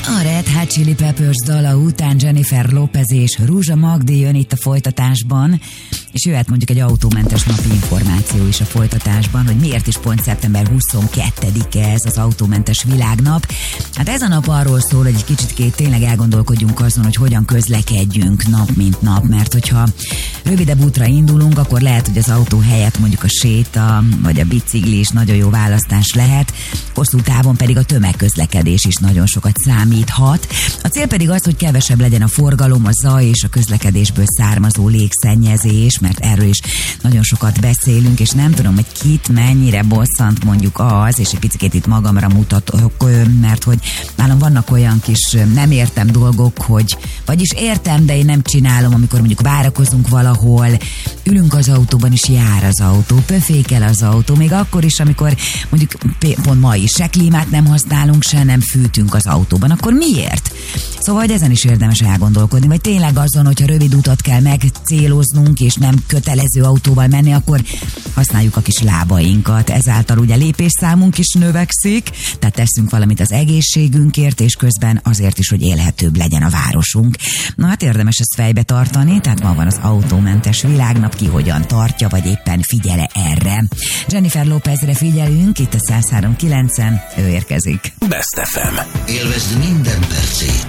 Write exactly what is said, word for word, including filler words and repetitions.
A Red Hot Chili Peppers dala után Jennifer Lopez és Rúzsa Magdi jön itt a folytatásban, és jöhet mondjuk egy autómentes napi információ is a folytatásban, hogy miért is pont szeptember huszonkettedike ez az autómentes világnap. Hát ez a nap arról szól, hogy egy kicsit tényleg elgondolkodjunk azon, hogy hogyan közlekedjünk nap mint nap, mert hogyha rövidebb útra indulunk, akkor lehet, hogy az autó helyett mondjuk a séta vagy a bicikli is nagyon jó választás lehet, hosszú távon pedig a tömegközlekedés is nagyon sokat számíthat. A cél pedig az, hogy kevesebb legyen a forgalom, a zaj és a közlekedésből származó légszennyezés, mert erről is nagyon sokat beszélünk, és nem tudom, hogy kit mennyire bosszant mondjuk az, és egy picit itt magamra mutatok, mert hogy nálam vannak olyan kis nem értem dolgok, hogy vagyis értem, de én nem csinálom, amikor mondjuk várakozunk valahol, ülünk az autóban, és jár az autó, pöfékel az autó, még akkor is, amikor mondjuk pont ma is se klímát nem használunk, se nem fűtünk az autóban, akkor miért? Szóval, hogy ezen is érdemes elgondolkodni, vagy tényleg azon, hogyha rövid utat kell megcéloznunk, és nem kötelező autóval menni, akkor használjuk a kis lábainkat. Ezáltal ugye lépésszámunk is növekszik, tehát teszünk valamit az egészségünkért, és közben azért is, hogy élhetőbb legyen a városunk. Na hát érdemes ezt fejbe tartani, tehát ma van az autómentes világnap, ki hogyan tartja, vagy éppen figyele erre. Jennifer Lopezre figyelünk, itt a száz három kilencen, ő érkezik. Best ef em. Élvezd minden percét.